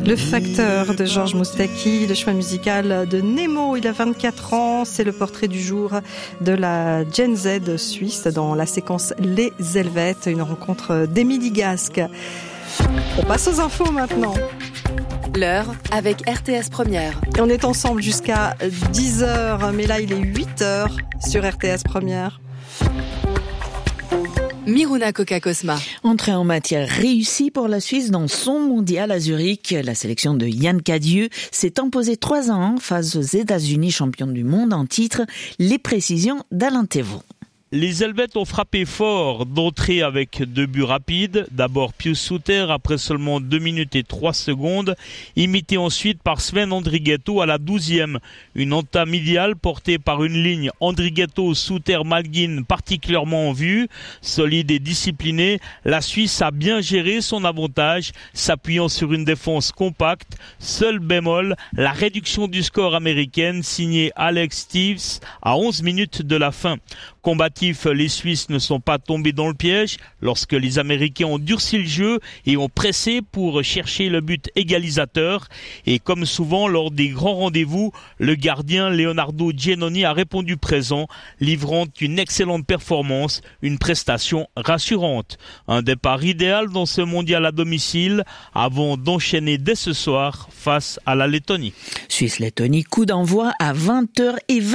Le facteur de Georges Moustaki, le choix musical de Nemo, il a 24 ans, c'est le portrait du jour de la Gen Z suisse dans la séquence Les Helvètes, une rencontre d'Émilie Gasque. On passe aux infos maintenant. L'heure avec RTS Première. Et on est ensemble jusqu'à 10h, mais là il est 8h sur RTS Première. Miruna Coca-Cosma. Entrée en matière réussie pour la Suisse dans son mondial à Zurich. La sélection de Yann Cadieux s'est imposée 3-1 face aux États-Unis, champions du monde en titre. Les précisions d'Alain Thévaux. Les Helvètes ont frappé fort d'entrée avec 2 buts rapides. D'abord Pius Suter après seulement 2 minutes et 3 secondes, imité ensuite par Sven Andrighetto à la 12e. Une entame idéale portée par une ligne Andrighetto-Suter-Malgin particulièrement en vue. Solide et disciplinée, la Suisse a bien géré son avantage, s'appuyant sur une défense compacte. Seul bémol, la réduction du score américaine signée Alex Steves à 11 minutes de la fin. Combatifs, les Suisses ne sont pas tombés dans le piège lorsque les Américains ont durci le jeu et ont pressé pour chercher le but égalisateur. Et comme souvent lors des grands rendez-vous, le gardien Leonardo Giannoni a répondu présent, livrant une excellente performance, une prestation rassurante. Un départ idéal dans ce mondial à domicile avant d'enchaîner dès ce soir face à la Lettonie. Suisse-Lettonie, coup d'envoi à 20h20.